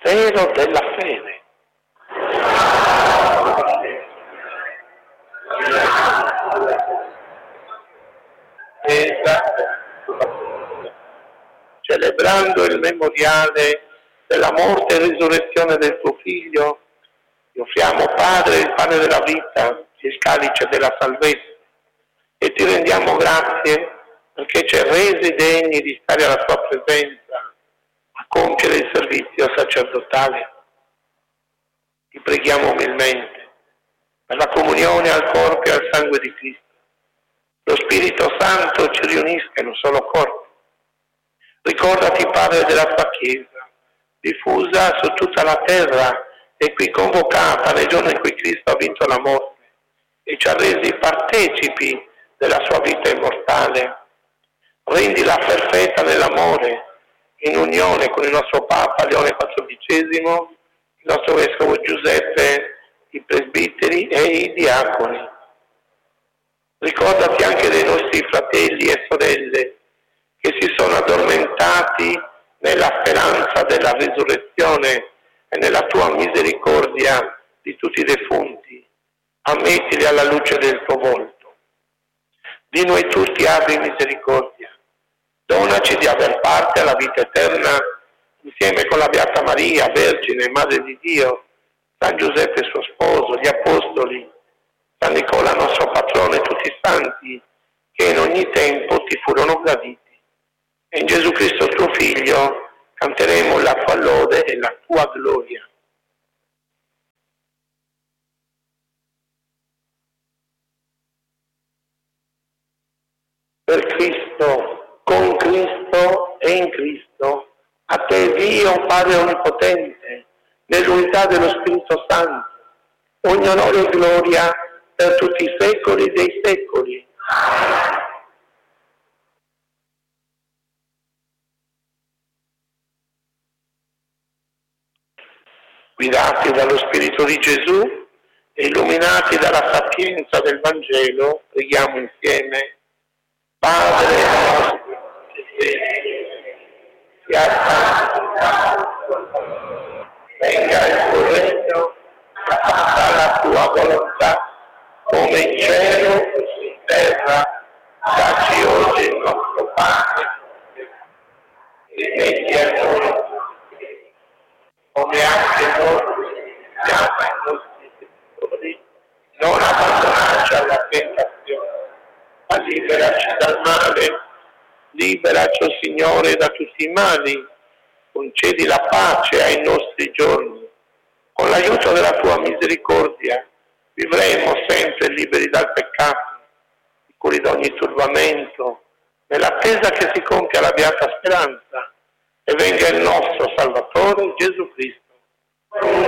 mistero della fede. Celebrando il memoriale della morte e risurrezione del tuo Figlio, ti offriamo, Padre, il pane della vita, il calice della salvezza, e ti rendiamo grazie perché ci hai resi degni di stare alla tua presenza a compiere il servizio sacerdotale. Ti preghiamo umilmente per la comunione al corpo e al sangue di Cristo. Lo Spirito Santo ci riunisca in un solo corpo. Ricordati, Padre, della tua Chiesa, diffusa su tutta la terra e qui convocata nel giorno in cui Cristo ha vinto la morte e ci ha resi partecipi della sua vita immortale. Rendila perfetta nell'amore, in unione con il nostro Papa Leone XIV, il nostro Vescovo Giuseppe, i presbiteri e i diaconi. Ricordati anche dei nostri fratelli e sorelle che si sono addormentati nella speranza della risurrezione e nella tua misericordia di tutti i defunti. Ammettili alla luce del tuo volto. Di noi tutti abbi misericordia. Donaci di aver parte alla vita eterna insieme con la Beata Maria, Vergine, Madre di Dio, San Giuseppe suo sposo, gli Apostoli, San Nicola nostro patrono e tutti i santi che in ogni tempo ti furono graditi. E in Gesù Cristo tuo Figlio canteremo la tua lode e la tua gloria. Per Cristo, con Cristo e in Cristo, a te Dio Padre Onnipotente, nell'unità dello Spirito Santo, ogni onore e gloria per tutti i secoli dei secoli. Guidati dallo Spirito di Gesù e illuminati dalla sapienza del Vangelo, preghiamo insieme. Padre nostro, che sei, sia santificato, venga il tuo regno, fatta la tua volontà, come in cielo così in terra. Dacci oggi il nostro pane, e metti a noi, come anche noi siamo ai nostri debitori, non abbandonarci alla tentazione, ma liberaci dal male. Liberaci, o Signore, da tutti i mali, concedi la pace ai nostri giorni. Con l'aiuto della tua misericordia vivremo sempre liberi dal peccato, sicuri da ogni turbamento, nell'attesa che si compia la beata speranza e venga il nostro Salvatore Gesù Cristo.